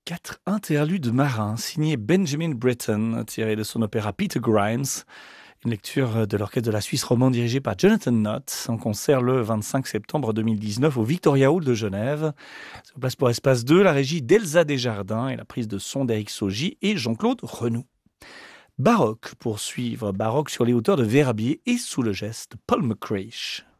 Quatre interludes marins signés Benjamin Britten, tirés de son opéra Peter Grimes. Une lecture de l'orchestre de la Suisse romande dirigé par Jonathan Knott, en concert le 25 septembre 2019 au Victoria Hall de Genève. Sur place pour Espace 2, la régie d'Elsa Desjardins et la prise de son d'Eric Saugy et Jean-Claude Renoux. Baroque pour suivre, baroque sur les hauteurs de Verbier et sous le geste Paul McCreish.